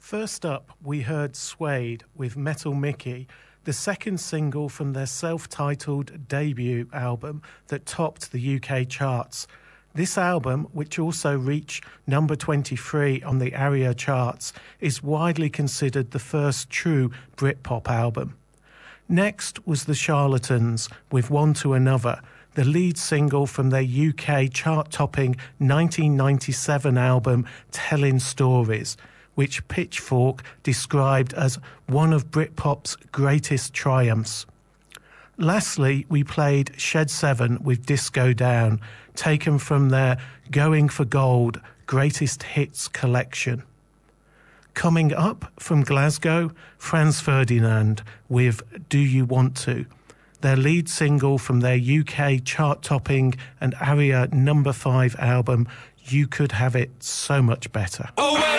First up, we heard Suede with Metal Mickey, the second single from their self-titled debut album that topped the UK charts. This album, which also reached number 23 on the ARIA charts, is widely considered the first true Britpop album. Next was The Charlatans with One to Another, the lead single from their UK chart-topping 1997 album Telling Stories, which Pitchfork described as one of Britpop's greatest triumphs. Lastly, we played Shed 7 with Disco Down, taken from their Going for Gold Greatest Hits collection. Coming up from Glasgow, Franz Ferdinand with Do You Want To, their lead single from their UK chart-topping and ARIA number 5 album You Could Have It So Much Better. Oh,